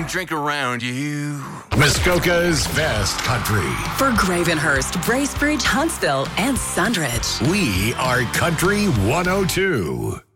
drink around you. Muskoka's best country. For Gravenhurst, Bracebridge, Huntsville, and Sundridge. We are Country 102.